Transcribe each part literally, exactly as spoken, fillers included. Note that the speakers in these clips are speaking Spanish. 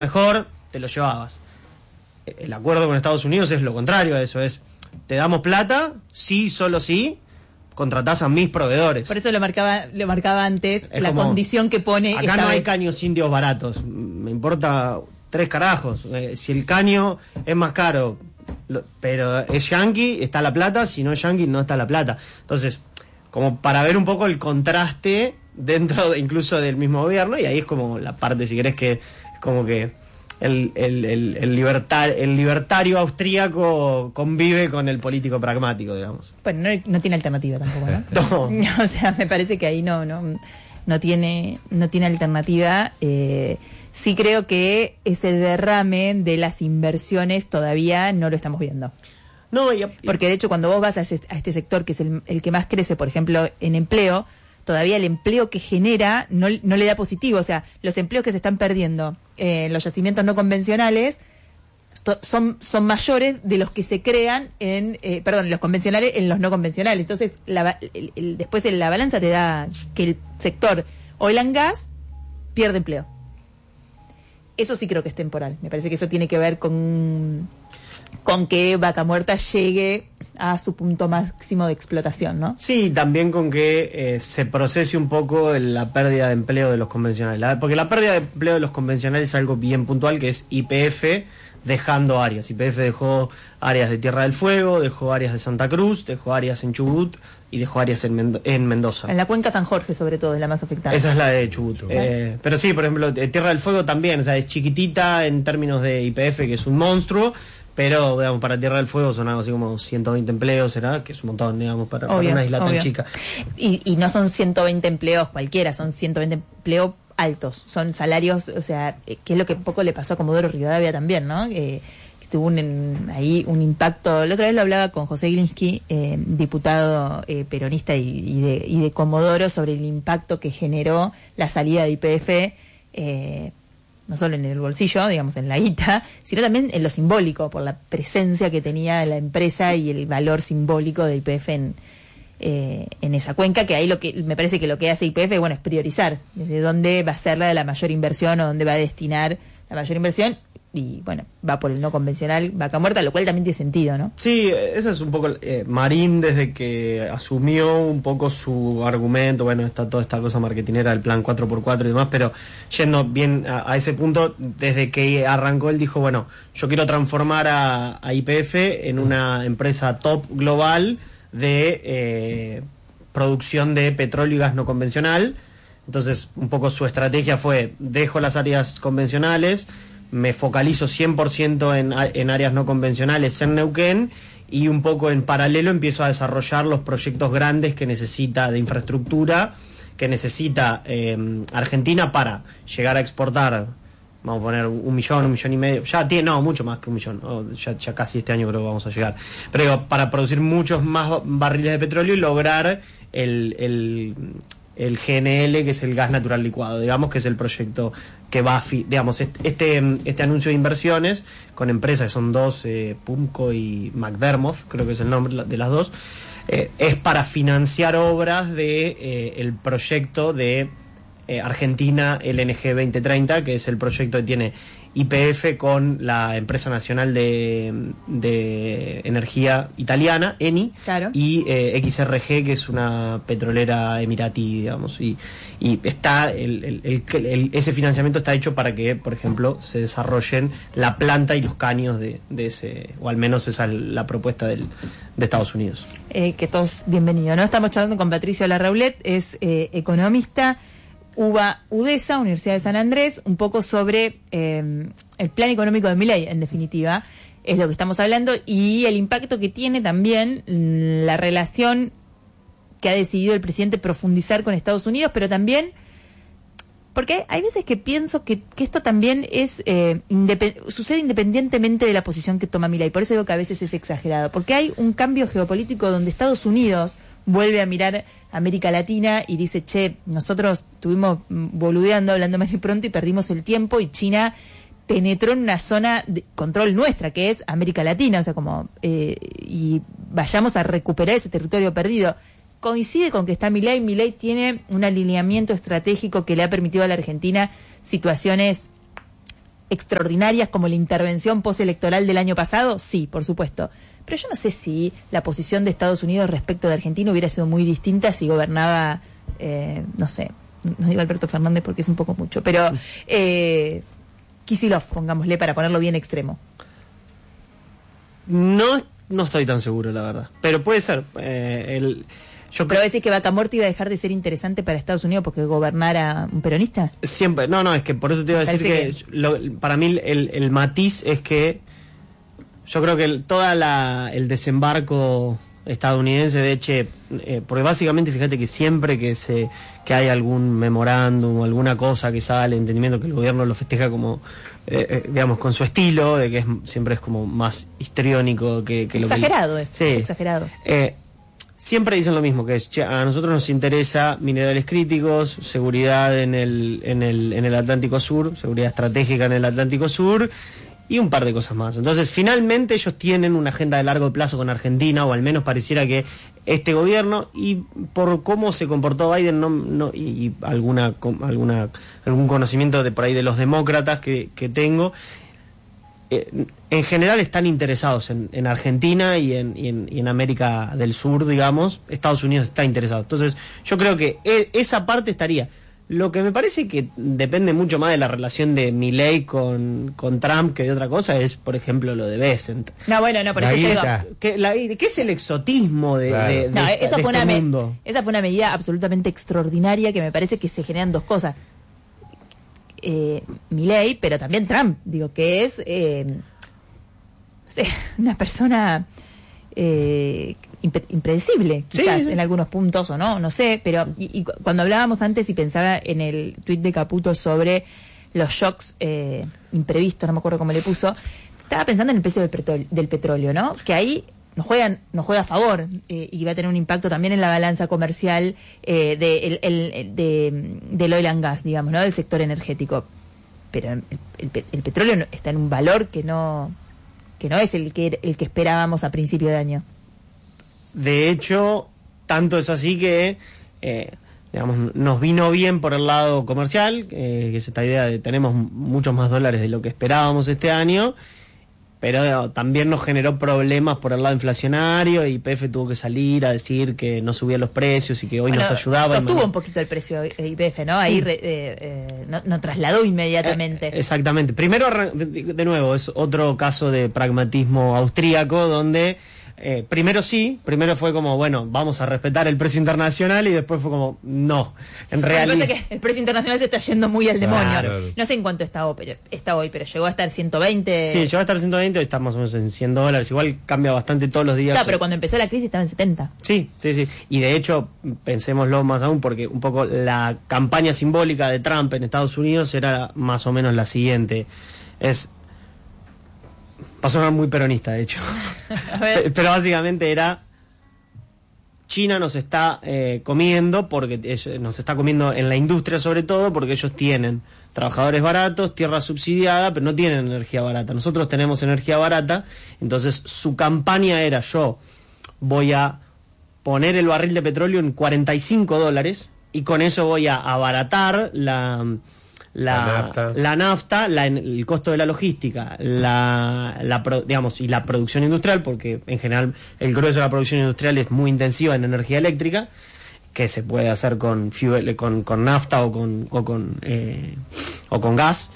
mejor, te lo llevabas. El acuerdo con Estados Unidos es lo contrario a eso, es te damos plata, sí, solo sí, contratás a mis proveedores. Por eso lo marcaba, lo marcaba antes, es la como, condición que pone. Acá no vez. hay caños indios baratos, me importa tres carajos. Eh, si el caño es más caro, lo, pero es yanqui, está la plata, si no es yanqui, no está la plata. Entonces, como para ver un poco el contraste dentro de, incluso del mismo gobierno, y ahí es como la parte, si querés, que es como que el, el, el, el, libertar, el libertario austríaco convive con el político pragmático, digamos. Bueno, no, no tiene alternativa tampoco, ¿no? no. O sea, me parece que ahí no, no, no tiene, no tiene alternativa. Eh, sí creo que ese derrame de las inversiones todavía no lo estamos viendo. No, y, y, porque de hecho cuando vos vas a, ese, a este sector que es el, el que más crece, por ejemplo, en empleo, todavía el empleo que genera no, no le da positivo. O sea, los empleos que se están perdiendo en eh, los yacimientos no convencionales to, son, son mayores de los que se crean en, eh, perdón, los convencionales en los no convencionales. Entonces, la, el, el, después en la balanza te da que el sector oil and gas pierde empleo. Eso sí creo que es temporal. Me parece que eso tiene que ver con... con que Vaca Muerta llegue a su punto máximo de explotación, ¿no? Sí, también con que eh, se procese un poco la pérdida de empleo de los convencionales. La, porque la pérdida de empleo de los convencionales es algo bien puntual, que es Y P F dejando áreas. Y P F dejó áreas de Tierra del Fuego, dejó áreas de Santa Cruz, dejó áreas en Chubut y dejó áreas en, Mendo- en Mendoza. En la cuenca San Jorge, sobre todo, es la más afectada. Esa es la de Chubut. Eh, pero sí, por ejemplo, Tierra del Fuego también, o sea, es chiquitita en términos de Y P F, que es un monstruo, pero, digamos, para Tierra del Fuego son algo así como ciento veinte empleos, ¿será? Que es un montón, digamos, para, obvio, para una isla obvio. tan chica. Y, y no son ciento veinte empleos cualquiera, son ciento veinte empleos altos, son salarios, o sea, que es lo que un poco le pasó a Comodoro Rivadavia también, ¿no? Eh, que tuvo un, en, ahí un impacto. La otra vez lo hablaba con José Glinsky, eh, diputado eh, peronista y, y, de, y de Comodoro, sobre el impacto que generó la salida de Y P F, eh, no solo en el bolsillo, digamos, en la guita, sino también en lo simbólico, por la presencia que tenía la empresa y el valor simbólico de Y P F en, eh, en esa cuenca, que ahí lo que me parece que lo que hace Y P F, bueno, es priorizar desde dónde va a ser la de la mayor inversión o dónde va a destinar la mayor inversión, y bueno, va por el no convencional Vaca Muerta, lo cual también tiene sentido, ¿no? Sí, ese es un poco eh, Marín, desde que asumió un poco su argumento, bueno, está toda esta cosa marketinera del plan cuatro por cuatro y demás, pero yendo bien a, a ese punto, desde que arrancó él dijo, bueno, yo quiero transformar a, a Y P F en una empresa top global de eh, producción de petróleo y gas no convencional. Entonces, un poco su estrategia fue, dejo las áreas convencionales, me focalizo cien por ciento en, en áreas no convencionales en Neuquén, y un poco en paralelo empiezo a desarrollar los proyectos grandes que necesita de infraestructura, que necesita eh, Argentina para llegar a exportar, vamos a poner un millón, un millón y medio, ya tiene, no, mucho más que un millón, oh, ya, ya casi este año creo que vamos a llegar, pero digo, para producir muchos más barriles de petróleo y lograr el... el el G N L, que es el gas natural licuado, digamos, que es el proyecto que va a, fi- digamos, este este anuncio de inversiones con empresas que son dos, eh, Pumco y McDermott, creo que es el nombre de las dos, eh, es para financiar obras de eh, el proyecto de eh, Argentina L N G veinte treinta, que es el proyecto que tiene Y P F con la empresa nacional de, de energía italiana, Eni, claro. y eh, X R G, que es una petrolera emiratí, digamos, y, y está el, el, el, el, ese financiamiento está hecho para que, por ejemplo, se desarrollen la planta y los caños de, de ese, o al menos esa es la propuesta del, de Estados Unidos. Eh, que todos bienvenidos, ¿no? Estamos charlando con Patricio Larraulet, es eh, economista, U B A UDESA, Universidad de San Andrés, un poco sobre eh, el plan económico de Milei, en definitiva, es lo que estamos hablando, y el impacto que tiene también la relación que ha decidido el presidente profundizar con Estados Unidos, pero también, porque hay veces que pienso que, que esto también es eh, independ- sucede independientemente de la posición que toma Milei, por eso digo que a veces es exagerado, porque hay un cambio geopolítico donde Estados Unidos vuelve a mirar a América Latina y dice, che, nosotros estuvimos boludeando, hablando más de pronto, y perdimos el tiempo, y China penetró en una zona de control nuestra, que es América Latina, o sea, como, eh, y vayamos a recuperar ese territorio perdido. Coincide con que está Milei, Milei tiene un alineamiento estratégico que le ha permitido a la Argentina situaciones extraordinarias como la intervención postelectoral del año pasado, sí, por supuesto. Pero yo no sé si la posición de Estados Unidos respecto de Argentina hubiera sido muy distinta si gobernaba, eh, no sé, no digo Alberto Fernández porque es un poco mucho, pero eh, Kicillof, pongámosle, para ponerlo bien extremo. No, no estoy tan seguro, la verdad. Pero puede ser. Eh, el, yo ¿Pero decís que Vaca Muerta iba a dejar de ser interesante para Estados Unidos porque gobernara un peronista? Siempre. No, no, es que por eso te iba a decir que, que... Lo, para mí el, el matiz es que yo creo que el, toda la el desembarco estadounidense de Che, eh, porque básicamente fíjate que siempre que se que hay algún memorándum o alguna cosa que sale, entendimiento que el gobierno lo festeja como eh, eh, digamos con su estilo, de que es, siempre es como más histriónico que, que exagerado lo que es, sí. es exagerado eh, siempre dicen lo mismo, que es, che, a nosotros nos interesa minerales críticos, seguridad en el en el en el Atlántico Sur, seguridad estratégica en el Atlántico Sur y un par de cosas más. Entonces, finalmente ellos tienen una agenda de largo plazo con Argentina, o al menos pareciera que este gobierno, y por cómo se comportó Biden, no, no y, y alguna alguna algún conocimiento de por ahí de los demócratas que, que tengo, eh, en general están interesados en, en Argentina y en, y, en, y en América del Sur, digamos. Estados Unidos está interesado. Entonces, yo creo que e, esa parte estaría. Lo que me parece que depende mucho más de la relación de Milei con, con Trump que de otra cosa es, por ejemplo, lo de Bessent. No, bueno, no, por eso llegó. ¿Qué, la, ¿Qué es el exotismo de, claro. de, de, no, esta, esa de fue este una mundo? Me, esa fue una medida absolutamente extraordinaria que me parece que se generan dos cosas. Eh, Milei, pero también Trump, digo, que es eh, una persona... Eh, impredecible, quizás, sí, sí. en algunos puntos o no, no sé, pero y, y cuando hablábamos antes y pensaba en el tuit de Caputo sobre los shocks eh, imprevistos, no me acuerdo cómo le puso, estaba pensando en el precio del petróleo, del petróleo, ¿no? Que ahí nos juegan, nos juega a favor eh, y va a tener un impacto también en la balanza comercial eh, de, el, el, de, del oil and gas, digamos, ¿no? Del sector energético. Pero el, el, el petróleo está en un valor que no que no es el que el que esperábamos a principio de año. De hecho, tanto es así que eh, digamos, nos vino bien por el lado comercial, eh, que es esta idea de tenemos muchos más dólares de lo que esperábamos este año, pero también nos generó problemas por el lado inflacionario y Y P F tuvo que salir a decir que no subía los precios y que hoy bueno, nos ayudaba. Sostuvo un poquito el precio Y P F, ¿no? Ahí sí. re, eh, eh, no, no trasladó inmediatamente. Eh, exactamente. Primero, de nuevo, es otro caso de pragmatismo austríaco donde... Eh, primero sí, primero fue como, bueno, vamos a respetar el precio internacional y después fue como, no, en realidad... Me parece que el precio internacional se está yendo muy al demonio. Claro. No sé en cuánto está hoy, pero, está hoy, pero llegó a estar ciento veinte. Sí, llegó a estar ciento veinte, hoy está más o menos en cien dólares, igual cambia bastante todos los días. Claro, pero cuando empezó la crisis estaba en setenta. Sí, sí, sí, y de hecho, pensémoslo más aún, porque un poco la campaña simbólica de Trump en Estados Unidos era más o menos la siguiente, es... Va a sonar muy peronista, de hecho. Pero básicamente era... China nos está eh, comiendo, porque ellos, nos está comiendo en la industria sobre todo, porque ellos tienen trabajadores baratos, tierra subsidiada, pero no tienen energía barata. Nosotros tenemos energía barata, entonces su campaña era yo voy a poner el barril de petróleo en cuarenta y cinco dólares y con eso voy a abaratar la... La, la nafta, la nafta la, el costo de la logística, la, la digamos y la producción industrial, porque en general el grueso de la producción industrial es muy intensiva en energía eléctrica, que se puede hacer con fuel, con, con nafta o con o con eh, o con gas.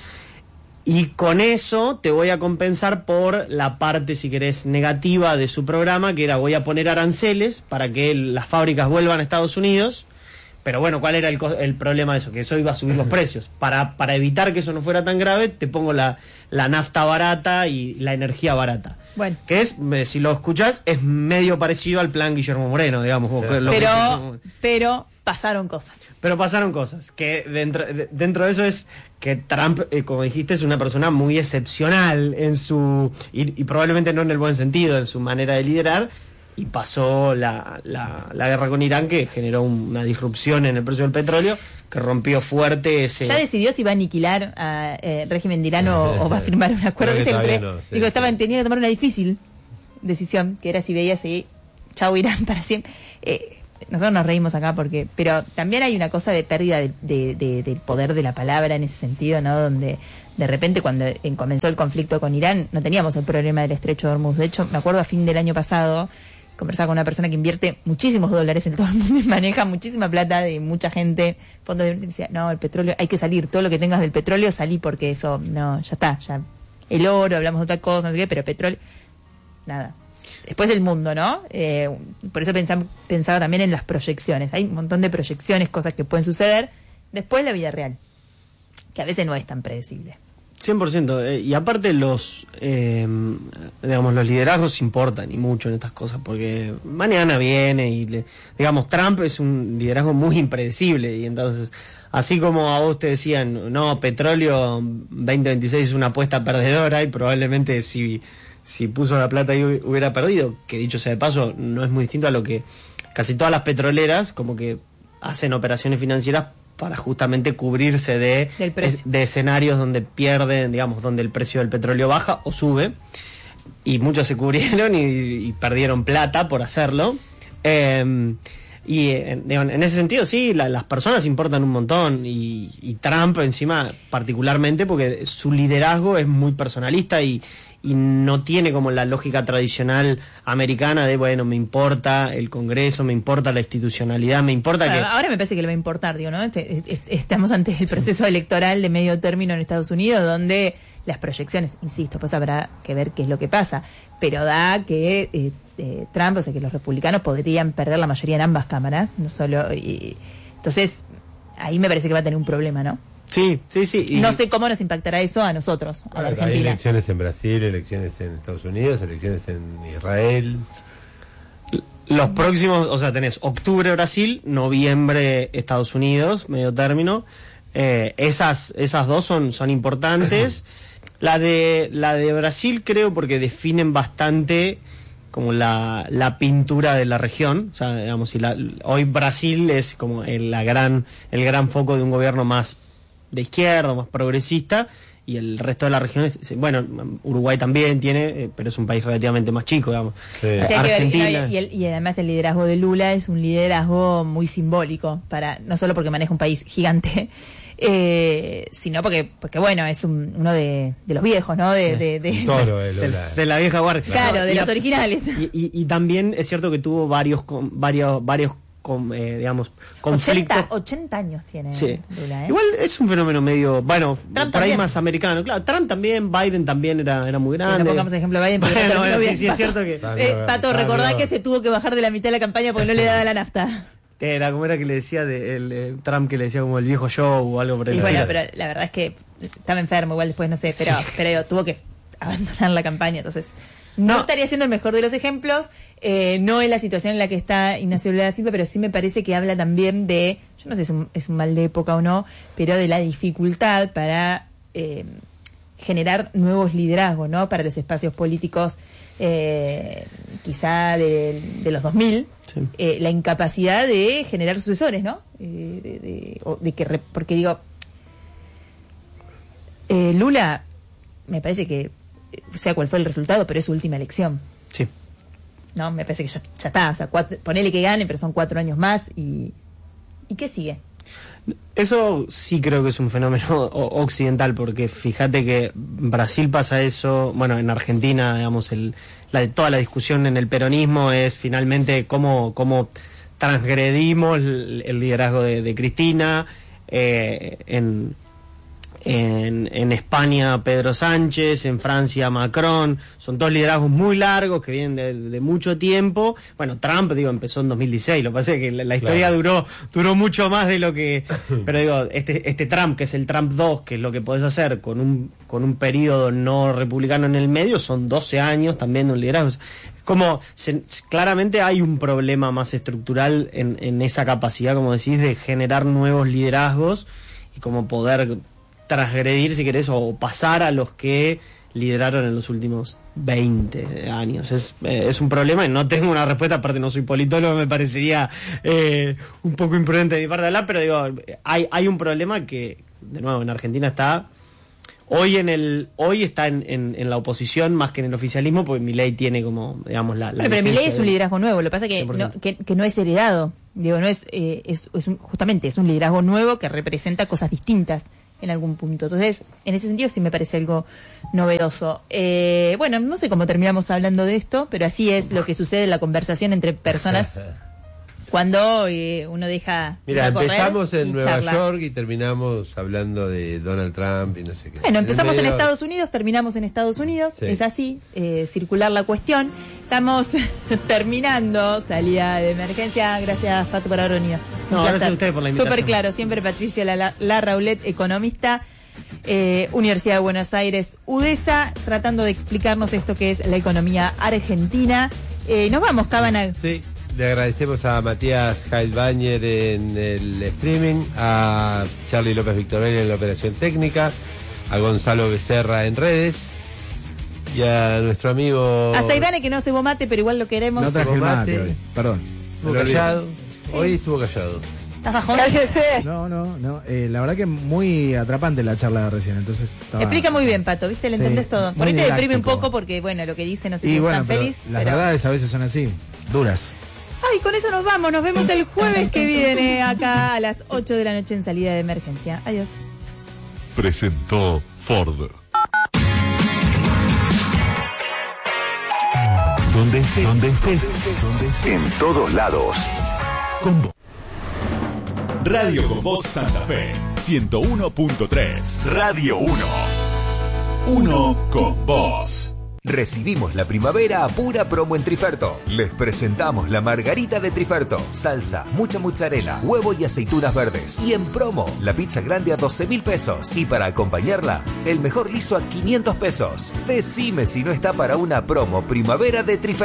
Y con eso te voy a compensar por la parte, si querés, negativa de su programa, que era voy a poner aranceles para que las fábricas vuelvan a Estados Unidos. Pero bueno, ¿cuál era el, el problema de eso? Que eso iba a subir los precios. Para, para evitar que eso no fuera tan grave, te pongo la, la nafta barata y la energía barata. Bueno. Que es, si lo escuchás, es medio parecido al plan Guillermo Moreno, digamos. Sí. Pero, que... pero pasaron cosas. Pero pasaron cosas. Que dentro, de, dentro de eso es que Trump, eh, como dijiste, es una persona muy excepcional en su... Y, y probablemente no en el buen sentido, en su manera de liderar. Y pasó la, la, la guerra con Irán, que generó una disrupción en el precio del petróleo, que rompió fuerte ese... ¿Ya decidió si va a aniquilar al eh, régimen de Irán o, o va a firmar un acuerdo? ¿Viste? No, sí, Digo, estaban, sí. tenía que tomar una difícil decisión, que era si veía si chau Irán para siempre. Eh, nosotros nos reímos acá porque... Pero también hay una cosa de pérdida de, de, de, del poder de la palabra en ese sentido, ¿no? Donde, de repente cuando comenzó el conflicto con Irán no teníamos el problema del estrecho de Hormuz. De hecho, me acuerdo a fin del año pasado, conversaba con una persona que invierte muchísimos dólares en todo el mundo y maneja muchísima plata de mucha gente, fondos de inversión, y decía, no, el petróleo, hay que salir, todo lo que tengas del petróleo, salí porque eso, no, ya está, ya el oro, hablamos de otra cosa, no sé qué, pero petróleo, nada. Después del mundo, ¿no? Eh, por eso pensaba, pensaba también en las proyecciones. Hay un montón de proyecciones, cosas que pueden suceder. Después la vida real, que a veces no es tan predecible. cien por ciento. Eh, y aparte los, eh, digamos, los liderazgos importan y mucho en estas cosas, porque mañana viene y, le, digamos, Trump es un liderazgo muy impredecible y entonces, así como a vos te decían, no, petróleo veinte veintiséis es una apuesta perdedora y probablemente si, si puso la plata ahí hubiera perdido, que dicho sea de paso, no es muy distinto a lo que casi todas las petroleras como que hacen operaciones financieras para justamente cubrirse de, de escenarios donde pierden, digamos, donde el precio del petróleo baja o sube, y muchos se cubrieron y, y perdieron plata por hacerlo. Eh, y en, en ese sentido sí, la, las personas importan un montón, y, y Trump encima particularmente porque su liderazgo es muy personalista y y no tiene como la lógica tradicional americana de, bueno, me importa el Congreso, me importa la institucionalidad, me importa bueno, que... Ahora me parece que le va a importar, digo, ¿no? Este, este, estamos ante el proceso sí. electoral de medio término en Estados Unidos, donde las proyecciones, insisto, pues habrá que ver qué es lo que pasa, pero da que eh, eh, Trump, o sea, que los republicanos podrían perder la mayoría en ambas cámaras, no solo... Y, entonces, ahí me parece que va a tener un problema, ¿no? Sí, sí, sí. Y no sé cómo nos impactará eso a nosotros, a la Argentina. Hay elecciones en Brasil, elecciones en Estados Unidos, elecciones en Israel. Los próximos, o sea, tenés octubre Brasil, noviembre Estados Unidos, medio término. Eh, esas esas dos son son importantes. La de la de Brasil creo porque definen bastante como la, la pintura de la región. O sea, digamos, si la, hoy Brasil es como el, la gran el gran foco de un gobierno más de izquierda, más progresista, y el resto de las regiones, bueno, Uruguay también tiene, eh, pero es un país relativamente más chico, digamos. Sí. O sea, Argentina. Que ver, y, el, y además el liderazgo de Lula es un liderazgo muy simbólico, para no solo porque maneja un país gigante, eh, sino porque, porque bueno, es un, uno de, de los viejos, ¿no? De, de, de, Toro, de, de, de la vieja guardia. Claro, de y los la, originales. Y, y, y también es cierto que tuvo varios, con, varios, varios Con, eh, digamos, conflictos. ochenta, ochenta años tiene sí. Lula, ¿eh? Igual es un fenómeno medio, bueno, Trump por ahí también. Más americano. Claro, Trump también, Biden también era, era muy grande. Sí, no pongamos ejemplo de Biden, porque bueno, no bueno, bien. sí, sí, es cierto que... Eh, Pato, recordá que se tuvo que bajar de la mitad de la campaña porque no le daba la nafta. Era como era que le decía de, el, el Trump, que le decía como el viejo Joe o algo por el Y bueno, pero la verdad es que estaba enfermo, igual después no sé, pero, sí. pero tuvo que abandonar la campaña, entonces... No, no estaría siendo el mejor de los ejemplos, eh, no en la situación en la que está Ignacio Lula da Silva, pero sí me parece que habla también de, yo no sé si es un, es un mal de época o no, pero de la dificultad para eh, generar nuevos liderazgos, ¿no? Para los espacios políticos, eh, quizá de, de los dos mil, sí. eh, la incapacidad de generar sucesores, ¿no? Eh, de, de, o de que, porque digo, eh, Lula, me parece que sea cual fue el resultado, pero es su última elección. Sí. No, me parece que ya, ya está, o sea, cuatro, ponele que gane, pero son cuatro años más, y ¿y qué sigue? Eso sí creo que es un fenómeno occidental, porque fíjate que en Brasil pasa eso, bueno, en Argentina, digamos, el, la, toda la discusión en el peronismo es finalmente cómo, cómo transgredimos el, el liderazgo de, de Cristina, eh, en... En, en España Pedro Sánchez, en Francia Macron, son todos liderazgos muy largos que vienen de, de mucho tiempo. Bueno, Trump, digo, empezó en dos mil dieciséis, lo que pasa es que la, la historia claro. duró duró mucho más de lo que... Pero digo, este este Trump, que es el Trump dos, que es lo que podés hacer con un con un periodo no republicano en el medio, son doce años también de un liderazgo. Como se, claramente hay un problema más estructural en, en esa capacidad, como decís, de generar nuevos liderazgos y como poder... transgredir, si querés, o pasar a los que lideraron en los últimos veinte años. Es, eh, es un problema y no tengo una respuesta, aparte no soy politólogo, me parecería eh, un poco imprudente de mi parte hablar, pero digo, hay, hay un problema que, de nuevo, en Argentina está, hoy en el hoy está en, en, en la oposición más que en el oficialismo, porque Milei tiene como, digamos, la... la pero pero Milei es un de, liderazgo nuevo, lo que pasa es que no, que, que no es heredado. Digo, no es, eh, es, es un, justamente, es un liderazgo nuevo que representa cosas distintas. en algún punto. Entonces, en ese sentido sí me parece algo novedoso. Eh, bueno, no sé cómo terminamos hablando de esto, pero así es lo que sucede en la conversación entre personas cuando eh, uno deja... Mira, empezamos en Nueva charla. York y terminamos hablando de Donald Trump y no sé qué. Bueno, empezamos en, medio... en Estados Unidos, terminamos en Estados Unidos, sí. Es así, eh, circular la cuestión. Estamos terminando, salida de emergencia, gracias Pato por haber venido. No, gracias a ustedes por la invitación. Súper claro, siempre Patricia Larraulette, economista, eh, Universidad de Buenos Aires, UDESA, tratando de explicarnos esto que es la economía argentina. Eh, nos vamos, Cabana. Sí. Le agradecemos a Matías Heilbañer en el streaming, a Charlie López Victorelli en la operación técnica, a Gonzalo Becerra en redes y a nuestro amigo... A Saibane, que no se mate, pero igual lo queremos. No traje el mate hoy, perdón. Estuvo callado, hoy estuvo callado. ¿Estás bajón? No, no, no. Eh, la verdad que muy atrapante la charla de recién, entonces... Estaba... Explica muy bien, Pato, ¿viste? Le Sí, entendés todo. Por muy ahí te deprime un didáctico. poco porque, bueno, lo que dice no sé Y si bueno, es tan pero feliz. las pero... verdades a veces son así, duras. Ay, con eso nos vamos. Nos vemos el jueves que viene acá a las ocho de la noche en salida de emergencia. Adiós. Presentó Ford. Donde estés, donde estés, donde estés. En todos lados. Con vos. Radio con Voz Santa Fe, ciento uno punto tres. Radio uno. Uno con vos. Recibimos la primavera a pura promo en Triferto. Les presentamos la margarita de Triferto. Salsa, mucha mozzarella, huevo y aceitunas verdes. Y en promo, la pizza grande a doce mil pesos. Y para acompañarla, el mejor liso a quinientos pesos. Decime si no está para una promo primavera de Triferto.